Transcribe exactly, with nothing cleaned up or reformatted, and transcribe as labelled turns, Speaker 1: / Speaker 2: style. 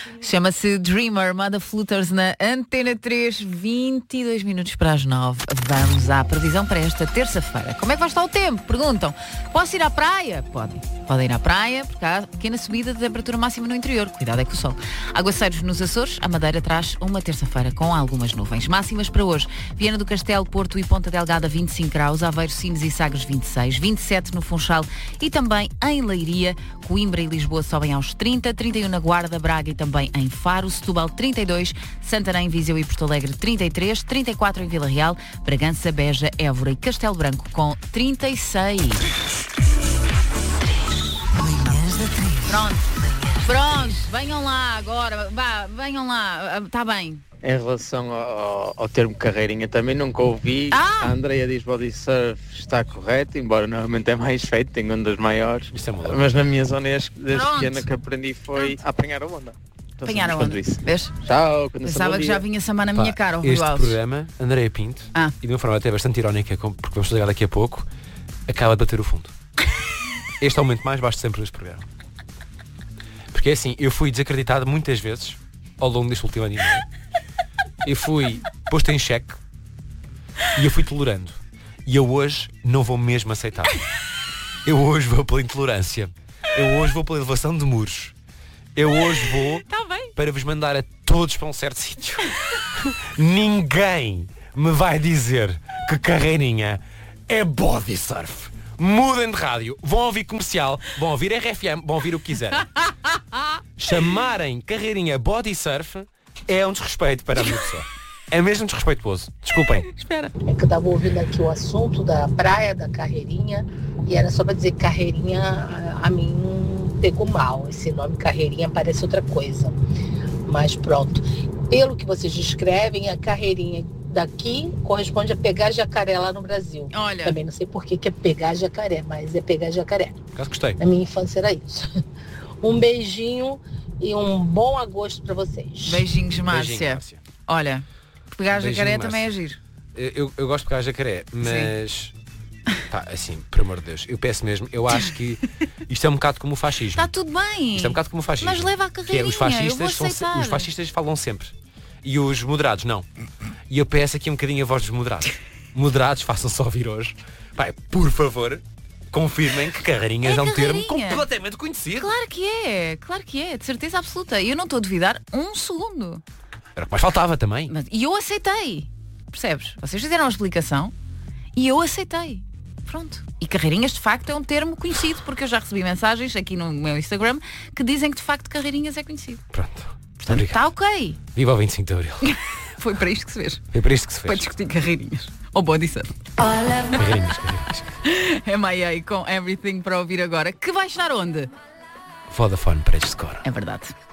Speaker 1: Chama-se Dreamer, Mada Fluters na Antena três, vinte e dois minutos para as nove. Vamos à previsão para esta terça-feira. Como é que vai estar o tempo? Perguntam. Posso ir à praia? Podem. Podem ir à praia, porque há pequena subida de temperatura máxima no interior. Cuidado é com o sol. Aguaceiros nos Açores, a Madeira traz uma terça-feira com algumas nuvens. Máximas para hoje. Viana do Castelo, Porto e Ponta Delgada, vinte e cinco graus. Aveiro, Sines e Sagres, vinte e seis. vinte e sete no Funchal e também em Leiria. Coimbra e Lisboa sobem aos trinta. trinta e um na Guarda, Braga e também em Faro. Setúbal, trinta e dois. Santarém, Viseu e Porto Alegre, trinta e três. trinta e quatro em Vila Real. Bragança, Beja, Évora e Castelo Branco com trinta e seis. Pronto, pronto, venham lá agora, vá, venham lá, está bem.
Speaker 2: Em relação ao, ao termo carreirinha, também nunca ouvi.
Speaker 1: Ah!
Speaker 2: A Andreia diz body surf está correto, embora normalmente é mais feito, tem ondas maiores.
Speaker 3: Isso é uma
Speaker 2: mas na minha zona, desde
Speaker 1: Pronto.
Speaker 2: pequena que aprendi foi a apanhar a onda. Então,
Speaker 1: Apanhar a
Speaker 2: somos
Speaker 1: onda,
Speaker 2: quanto isso.
Speaker 1: vês?
Speaker 2: Tchau, quando
Speaker 1: Pensava que já vinha samar na minha
Speaker 3: Pá,
Speaker 1: cara, o
Speaker 3: este
Speaker 1: Rui
Speaker 3: programa, Andréia Pinto,
Speaker 1: Ah.
Speaker 3: e de uma forma até bastante irónica, com- porque vamos ligar daqui a pouco, acaba de bater o fundo. Este é o momento mais baixo de sempre deste programa. Porque é assim, eu fui desacreditado muitas vezes ao longo deste último ano e meio. Eu fui posto em xeque e eu fui tolerando. E eu hoje não vou mesmo aceitar. Eu hoje vou pela intolerância. Eu hoje vou pela elevação de muros. Eu hoje vou
Speaker 1: Tá bem.
Speaker 3: para vos mandar a todos para um certo sítio. Ninguém me vai dizer que carreirinha é body surf. Mudem de rádio, vão ouvir comercial, vão ouvir R F M, vão ouvir o que quiserem. Chamarem carreirinha body surf é um desrespeito para a minha pessoa. É mesmo desrespeituoso. Desculpem.
Speaker 1: Espera.
Speaker 4: É que eu estava ouvindo aqui o assunto da praia, da Carreirinha, e era só para dizer que Carreirinha a, a mim pegou mal. Esse nome Carreirinha parece outra coisa. Mas pronto. Pelo que vocês descrevem, a Carreirinha daqui corresponde a pegar jacaré lá no Brasil.
Speaker 1: Olha.
Speaker 4: Também não sei por que que é pegar jacaré, mas é pegar jacaré.
Speaker 3: Por acaso gostei.
Speaker 4: Na minha infância era isso. Um beijinho e um bom agosto para vocês.
Speaker 1: Beijinhos, Márcia.
Speaker 3: Beijinho, Márcia.
Speaker 1: Olha, pegar
Speaker 3: Beijinho,
Speaker 1: jacaré
Speaker 3: Márcia.
Speaker 1: também é giro.
Speaker 3: Eu, eu gosto de pegar jacaré, mas pá, assim, por amor de Deus, eu peço mesmo, eu acho que isto é um bocado como o fascismo.
Speaker 1: Está tudo bem.
Speaker 3: Isto é um bocado como o fascismo.
Speaker 1: Mas leva a
Speaker 3: Que é,
Speaker 1: carreirinha,
Speaker 3: os
Speaker 1: eu vou
Speaker 3: fascistas são se-
Speaker 1: aceitar.
Speaker 3: os fascistas falam sempre. E os moderados não. E eu peço aqui um bocadinho a voz dos moderados. Moderados, façam-se ouvir hoje. Pai, por favor, confirmem que carreirinhas
Speaker 1: É
Speaker 3: é um termo
Speaker 1: carreirinha.
Speaker 3: completamente conhecido.
Speaker 1: Claro que é, claro que é, de certeza absoluta. E eu não estou a duvidar um segundo.
Speaker 3: Era o que mais faltava também.
Speaker 1: Mas- E eu aceitei. Percebes? Vocês fizeram a explicação e eu aceitei. Pronto. E carreirinhas de facto é um termo conhecido, porque eu já recebi mensagens aqui no meu Instagram que dizem que de facto carreirinhas é conhecido.
Speaker 3: Pronto.
Speaker 1: Portanto,
Speaker 3: Obrigado.
Speaker 1: está ok.
Speaker 3: Viva o vinte e cinco de Abril.
Speaker 1: Foi para isto que se fez.
Speaker 3: Foi para isto que se
Speaker 1: Para
Speaker 3: fez.
Speaker 1: discutir carreirinhas. Ou body surf.
Speaker 3: Carreirinhas, carreirinhas.
Speaker 1: M I A com Everything para ouvir agora. Que vai estar onde?
Speaker 3: Vodafone para este score.
Speaker 1: É verdade.